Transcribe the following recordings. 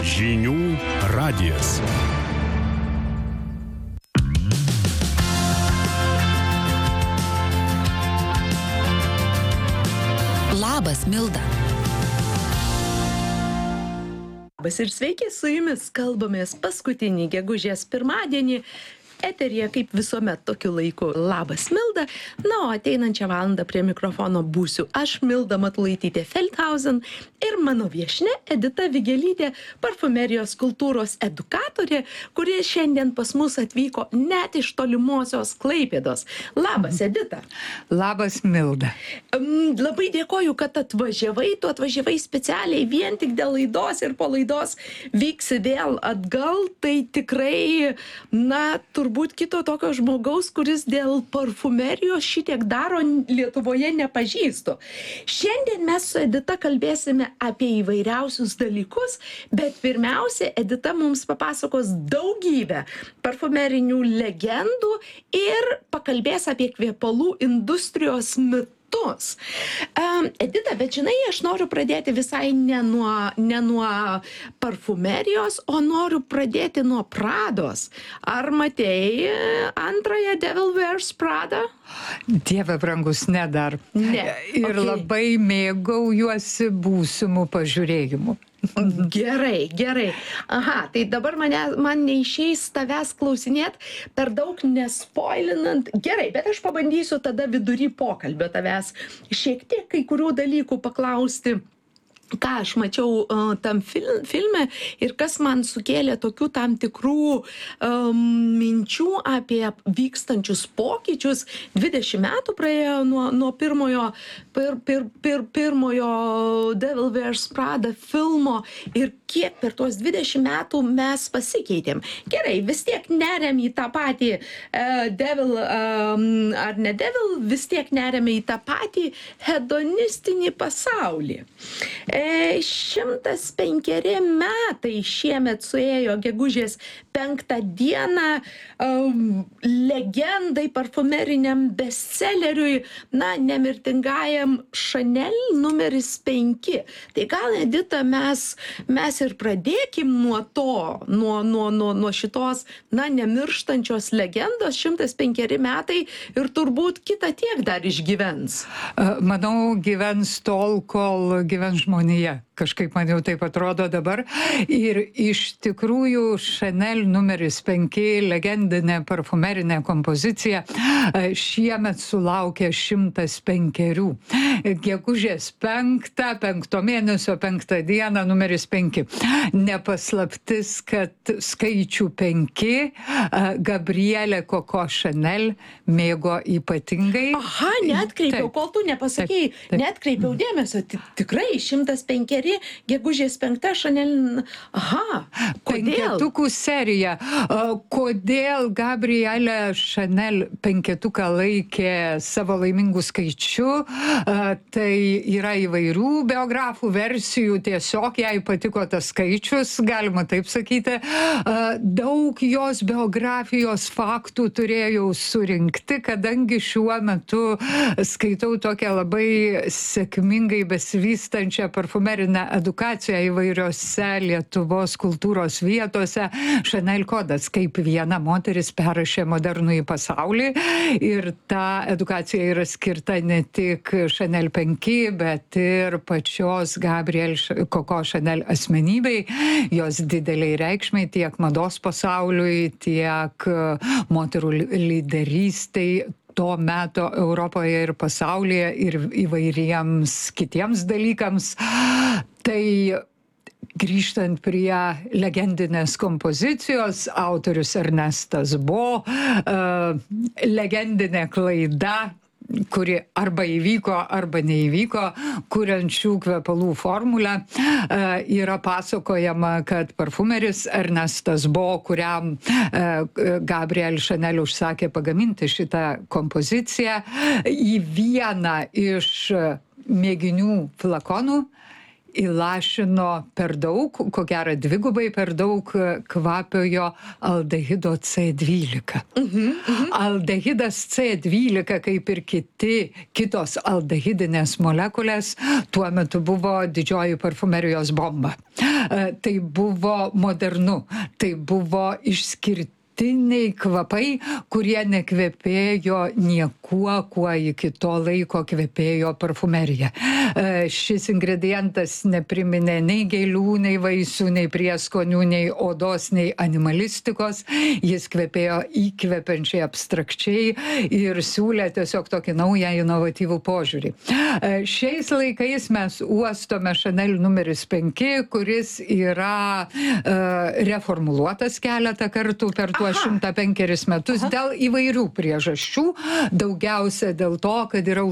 Žinių radijas. Labas, Milda. Labas ir sveiki, su jumis kalbamės paskutinį gegužės pirmadienį. Eteryje, kaip visuomet, tokiu laiku. Labas, Milda. Na, o ateinančią valandą prie mikrofono būsiu aš, Milda Matulaitytė-Feldhausen, ir mano viešnia Edita Vigelytė, parfumerijos kultūros edukatorė, kuri šiandien pas mus atvyko net iš tolimosios Klaipėdos. Labas, Edita. Labas, Milda. Labai dėkoju, kad atvažiavai. Tu atvažiavai specialiai vien tik dėl laidos ir po laidos vyksi vėl atgal. Tai tikrai, turbūt kito tokio žmogaus, kuris dėl parfumerijos šitiek daro, Lietuvoje nepažįstu. Šiandien mes su Edita kalbėsime apie įvairiausius dalykus, bet pirmiausia, Edita mums papasakos daugybę parfumerinių legendų ir pakalbės apie kvepalų industrijos mitus. Edita, bet žinai, aš noriu pradėti visai ne nuo parfumerijos, o noriu pradėti nuo Prados. Ar matei antrąją Devil Wears Prada? Dieve brangus, ne dar. Ne. Ir Okay. labai mėgaujuosi būsimų pažiūrėjimų. Gerai. Aha, tai dabar man neišeis tavęs klausinėt, per daug nespoilinant. Gerai, bet aš pabandysiu tada vidury pokalbio tavęs šiek tiek kai kurių dalykų paklausti, ką aš mačiau tam filme ir kas man sukėlė tokių tam tikrų minčių apie vykstančius pokyčius. 20 metų praėjo nuo pirmojo Devil Wears Prada filmo ir kiek per tuos 20 metų mes pasikeitėm. Gerai, vis tiek neriam į tą patį Devil ar ne Devil, vis tiek neriam į tą patį hedonistinį pasaulį. 105 metai šiemet suėjo gegužės 5 dieną legendai parfumeriniam bestselleriui, nemirtingajam Chanel numeris 5. Tai gal, Edita, mes ir pradėkim nuo šitos, nemirštančios legendos. 105 metai ir turbūt kitą tiek dar išgyvens. Manau, gyvens tol, kol gyvens žmonija. Kažkaip man jau taip atrodo dabar. Ir iš tikrųjų Chanel numeris 5, legendinė parfumerinė kompozicija, šiemet sulaukė 105. Gegužės 5 mėnesio 5 dieną numeris 5. Nepaslaptis, kad skaičių 5 Gabrielė Coco Chanel mėgo ypatingai. Aha, neatkreipiau, kol tu nepasakei, neatkreipiau dėmesio. Tikrai 105 gegužės 5 Chanel. Aha, kodėl? Penketukų serija. Kodėl Gabrielė Chanel penketuką laikė savo laimingų skaičių? Tai yra įvairių biografų versijų, tiesiog jai patiko tas skaičius, galima taip sakyti. Daug jos biografijos faktų turėjau surinkti, kadangi šiuo metu skaitau tokią labai sėkmingai besivystančią parfumerinę edukaciją įvairiose Lietuvos kultūros vietose. Chanel kodas, kaip viena moteris perrašė modernųjį pasaulį, ir ta edukacija yra skirta ne tik Chanel 5, bet ir pačios Gabriel Coco Chanel asmenybei, jos dideliai reikšmei tiek mados pasauliui, tiek moterų lyderystei to meto Europoje ir pasaulyje ir įvairiems kitiems dalykams. Tai grįžtant prie legendinės kompozicijos, autorius Ernestas Bo, legendinė klaida, kuri arba įvyko, arba neįvyko, kuriant šių kvepalų formulę, yra pasakojama, kad parfumeris Ernestas Bo, kuriam Gabriel Chanel užsakė pagaminti šitą kompoziciją, į vieną iš mėginių flakonų įlašino per daug, ko gero dvigubai per daug kvapiojo aldehido C12. Aldehidas C12, kaip ir kitos aldehidinės molekulės, tuo metu buvo didžioji parfumerijos bomba. Tai buvo modernu, tai buvo išskirtiniai kvapai, kurie nekvepėjo niekuo, kuo iki to laiko kvepėjo parfumerija. Šis ingredientas nepriminė nei gėlių, nei vaisių, nei prieskonių, nei odos, nei animalistikos. Jis kvepėjo įkvepiančiai abstrakčiai ir siūlė tiesiog tokį naują inovatyvų požiūrį. Šiais laikais mes uostome Chanel numeris 5, kuris yra reformuluotas keletą kartų per tuos 105 metus dėl įvairių priežasčių. Daugiausia dėl to, kad yra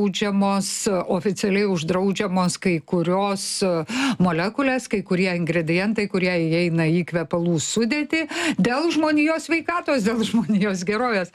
oficialiai uždraudžiamos kai kurios molekulės, kai kurie ingredientai, kurie įeina į kvepalų sudėtį dėl žmonijos sveikatos, dėl žmonijos gerovės.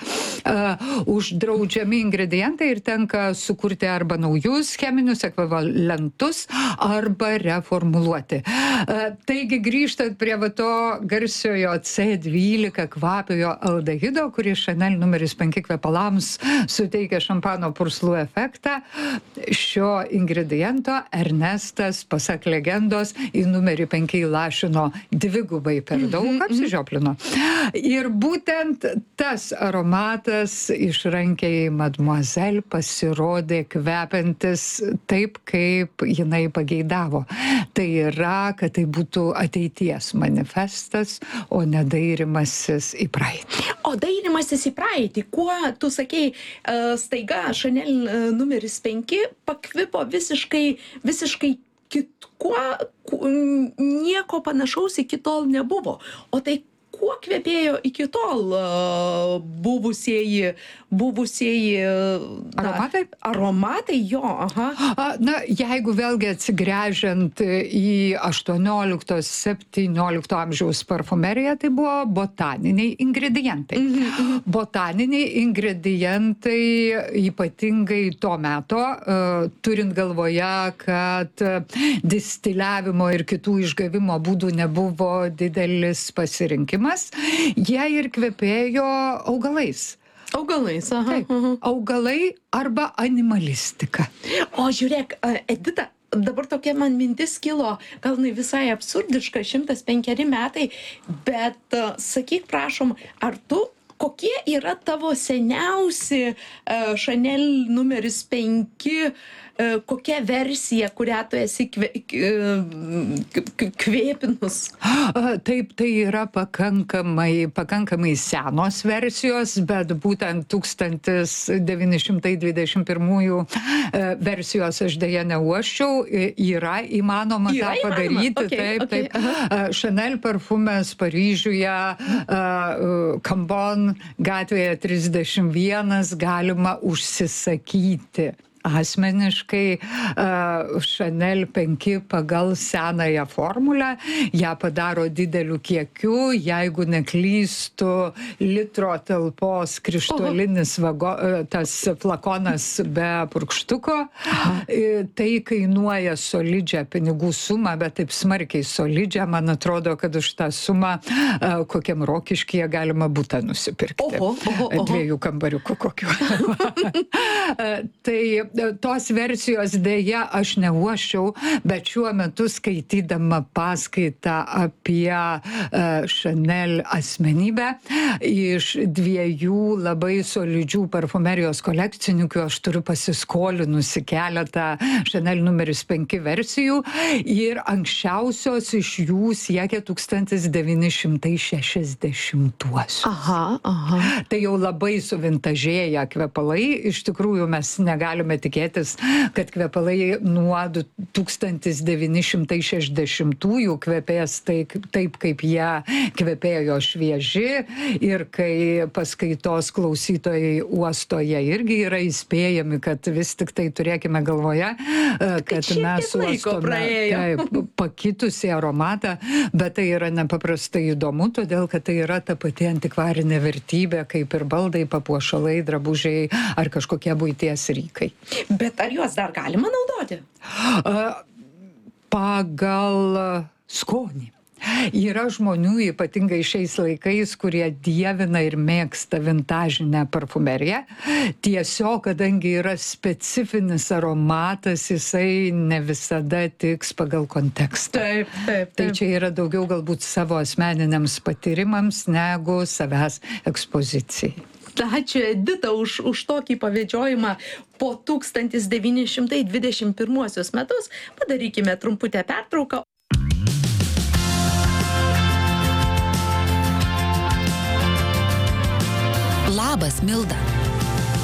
Uždraudžiami ingredientai ir tenka sukurti arba naujus cheminius ekvivalentus, arba reformuluoti. Taigi grįžtant prie to garsiojo C12 kvapiojo aldehido, kuris Chanel numeris 5 kvepalams suteikia šampano purslų efektą, šio ingrediento Ernestas, pasak legendos, į numerį 5 įlašino dvigubai per daug, apsižioplino. Ir būtent tas aromatas išrankiai Mademoiselle pasirodė kvepiantis taip, kaip jinai pageidavo. Tai yra, kad tai būtų ateities manifestas, o ne dairimasis į praeitį. O dairimasis į praeitį, kuo tu sakei, staiga Chanel numeris 5 pakvipo visiškai kitkuo, nieko panašaus iki tol nebuvo. O tai kuo kvepėjo iki tol buvusieji aromatai jo, aha. Na, jeigu vėlgi atsigręžiant į 18-17 amžiaus parfumeriją, tai buvo botaniniai ingredientai. Botaniniai ingredientai ypatingai to meto, turint galvoje, kad distiliavimo ir kitų išgavimo būdų nebuvo didelis pasirinkimas, jie ir kvepėjo augalais. Augalais, aha. Taip, augalai arba animalistika. O žiūrėk, Edita, dabar tokia man mintis kilo, gal visai absurdiška, 105 metai, bet sakyk, prašom, kokie yra tavo seniausi Chanel numeris 5, kokia versija, kurią tu esi kvėpinus? Taip, tai yra pakankamai senos versijos, bet būtent 1921 versijos aš dėja neuosčiau, yra įmanoma tą padaryti. Okay, taip. Chanel parfumes Paryžiuje, Cambon gatvėje 31 galima užsisakyti. Asmeniškai Chanel 5 pagal senąją formulę, ją padaro dideliu kiekiu, jeigu neklystu, litro talpos krištolinis tas flakonas be purkštuko. Tai kainuoja solidžią pinigų sumą, bet taip smarkiai solidžią, man atrodo, kad už tą sumą kokiam Rokiškyje galima butą nusipirkti. 2 kambariukų kokiu. Tai tos versijos dėja aš neuosčiau, bet šiuo metu skaitydama paskaitą apie Chanel asmenybę iš 2 labai solidžių parfumerijos kolekcininkų aš turiu pasiskolinusi keletą Chanel numeris 5 versijų ir anksčiausios iš jų siekia 1960-uosius. Tai jau labai suvintažėję kvepalai, iš tikrųjų mes negalime tikėtis, kad kvepalai nuo 1960-ųjų kvepės taip, kaip jie kvepėjo švieži ir kai paskaitos klausytojai uostoje irgi yra įspėjami, kad vis tik tai turėkime galvoje, kad mes uostome pakitusi aromatą, bet tai yra nepaprastai įdomu, todėl kad tai yra ta pati antikvarinė vertybė, kaip ir baldai, papuošalai, drabužiai ar kažkokie buities rykai. Bet ar juos dar galima naudoti? pagal skonį. Yra žmonių, ypatingai šiais laikais, kurie dievina ir mėgsta vintažinę parfumeriją. Tiesiog, kadangi yra specifinis aromatas, jisai ne visada tiks pagal kontekstą. Taip. Tai čia yra daugiau galbūt savo asmeniniams patyrimams negu savęs ekspozicijai. Ačiū Edita už tokį pavedžiojimą po 1921 metus. Padarykime trumputę pertrauką. Labas, Milda.